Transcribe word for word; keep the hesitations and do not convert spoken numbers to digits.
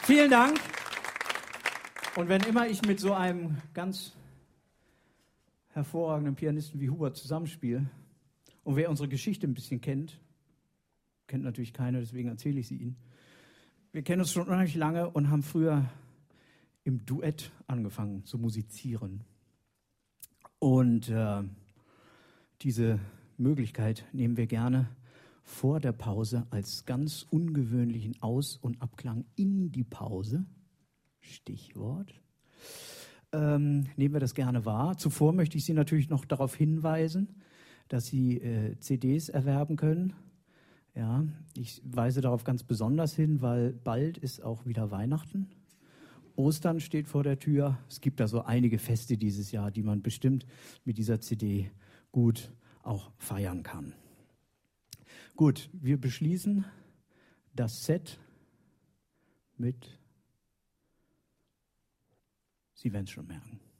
Vielen Dank. Und wenn immer ich mit so einem ganz hervorragenden Pianisten wie Hubert zusammenspiele, und wer unsere Geschichte ein bisschen kennt, kennt natürlich keiner, deswegen erzähle ich sie Ihnen. Wir kennen uns schon unheimlich lange und haben früher im Duett angefangen zu musizieren. Und äh, diese Möglichkeit nehmen wir gerne vor der Pause als ganz ungewöhnlichen Aus- und Abklang in die Pause. Stichwort. Ähm, nehmen wir das gerne wahr. Zuvor möchte ich Sie natürlich noch darauf hinweisen, dass Sie äh, C Ds erwerben können. Ja, ich weise darauf ganz besonders hin, weil bald ist auch wieder Weihnachten. Ostern steht vor der Tür. Es gibt da so einige Feste dieses Jahr, die man bestimmt mit dieser C D gut auch feiern kann. Gut, wir beschließen das Set mit, Sie werden es schon merken.